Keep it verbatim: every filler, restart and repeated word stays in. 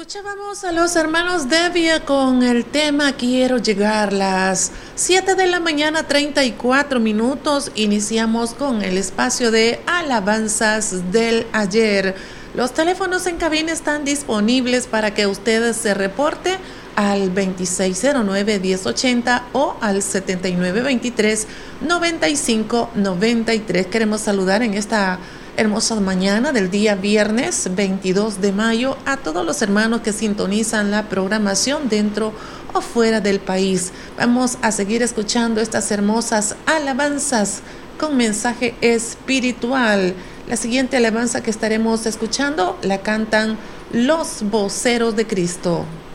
Escuchábamos a los hermanos Devia con el tema Quiero llegar. Las siete de la mañana, treinta y cuatro minutos. Iniciamos con el espacio de alabanzas del ayer. Los teléfonos en cabina están disponibles para que ustedes se reporte al veintiséis cero nueve, diez ochenta o al setenta y nueve veintitrés, noventa y cinco noventa y tres. Queremos saludar en esta hermosa mañana del día viernes veintidós de mayo a todos los hermanos que sintonizan la programación dentro o fuera del país. Vamos a seguir escuchando estas hermosas alabanzas con mensaje espiritual. La siguiente alabanza que estaremos escuchando la cantan los voceros de Cristo.